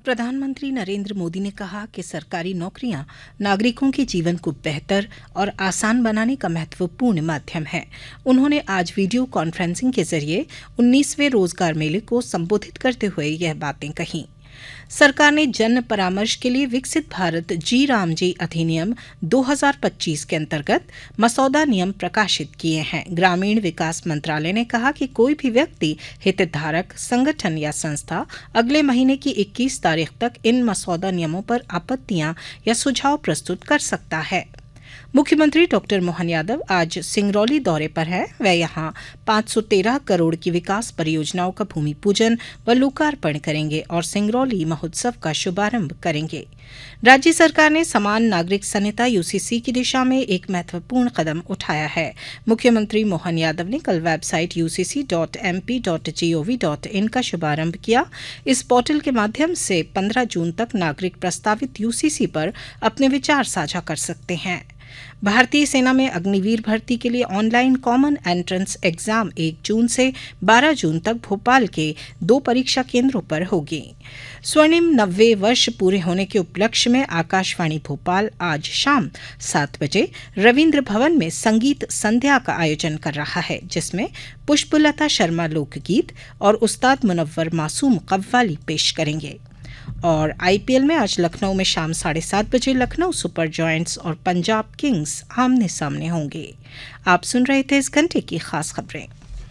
प्रधानमंत्री नरेंद्र मोदी ने कहा कि सरकारी नौकरियां नागरिकों के जीवन को बेहतर और आसान बनाने का महत्वपूर्ण माध्यम है। उन्होंने आज वीडियो कॉन्फ्रेंसिंग के जरिए 19वें रोजगार मेले को संबोधित करते हुए यह बातें कहीं। सरकार ने जन परामर्श के लिए विकसित भारत जी राम जी अधिनियम 2025 के अंतर्गत मसौदा नियम प्रकाशित किए हैं। ग्रामीण विकास मंत्रालय ने कहा कि कोई भी व्यक्ति, हितधारक, संगठन या संस्था अगले महीने की 21 तारीख तक इन मसौदा नियमों पर आपत्तियां या सुझाव प्रस्तुत कर सकता है। मुख्यमंत्री डॉक्टर मोहन यादव आज सिंगरौली दौरे पर है। वे यहां 513 करोड़ की विकास परियोजनाओं का भूमि पूजन व लोकार्पण करेंगे और सिंगरौली महोत्सव का शुभारंभ करेंगे। राज्य सरकार ने समान नागरिक संहिता यूसीसी की दिशा में एक महत्वपूर्ण कदम उठाया है। मुख्यमंत्री मोहन यादव ने कल वेबसाइट ucc.mp.gov.in का शुभारंभ किया। इस पोर्टल के माध्यम से 15 जून तक नागरिक प्रस्तावित यूसीसी पर अपने विचार साझा कर सकते हैं। भारतीय सेना में अग्निवीर भर्ती के लिए ऑनलाइन कॉमन एंट्रेंस एग्जाम 1 जून से 12 जून तक भोपाल के 2 परीक्षा केंद्रों पर होगी। स्वर्णिम 90 वर्ष पूरे होने के उपलक्ष्य में आकाशवाणी भोपाल आज शाम 7 बजे रविंद्र भवन में संगीत संध्या का आयोजन कर रहा है, जिसमें पुष्पलता शर्मा लोकगीत और उस्ताद मुनव्वर मासूम कव्वाली पेश करेंगे। और आईपीएल में आज लखनऊ में शाम 7:30 बजे लखनऊ सुपर जॉयंट्स और पंजाब किंग्स आमने सामने होंगे। आप सुन रहे थे इस घंटे की खास खबरें।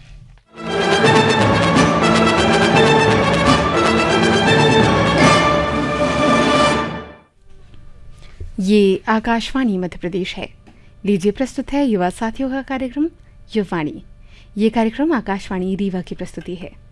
ये आकाशवाणी मध्य प्रदेश है। लीजिए प्रस्तुत है युवा साथियों का कार्यक्रम युवाणी। ये कार्यक्रम आकाशवाणी रीवा की प्रस्तुति है।